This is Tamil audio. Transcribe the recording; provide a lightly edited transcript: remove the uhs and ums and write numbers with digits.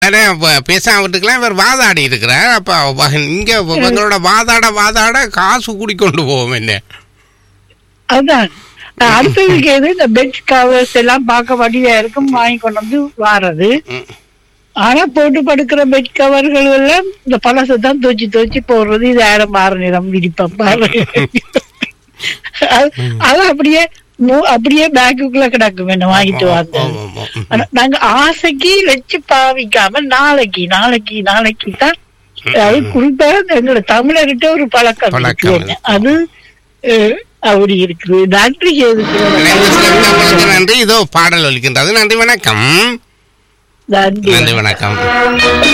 பேசாம விட்டுக்கலாம். இவர் வாதாடி இருக்கிறார். அப்ப இங்க இவங்களோட வாதாட காசு கூடிக்கொண்டு போவோம். என்ன அதான் அடுத்ததுக்கு எது இந்த பெட் கவர்ஸ் எல்லாம் பார்க்க வடிவா இருக்கும், வாங்கி கொண்டு வந்து வாரது. ஆனா போட்டு படுக்கிற பெட் கவர்கள் எல்லாம் இந்த பழசை தான் தோச்சி போடுறது. இது 1000 நிறம் விரிப்பம் பாரு. அது அப்படியே பேக்குக்குள்ள கிடக்கும். வேணும் வாங்கிட்டு வாங்க. நாங்க ஆசைக்கு வச்சு பாவிக்காம நாளைக்கு தான் அது குறிப்பா எங்களோட தமிழர்கிட்ட ஒரு பழக்கம் அது அப்படி இருக்குது. நன்றி. நன்றி. இதோ பாடல் ஒலிக்கின்றது. நன்றி, வணக்கம். நன்றி, வணக்கம்.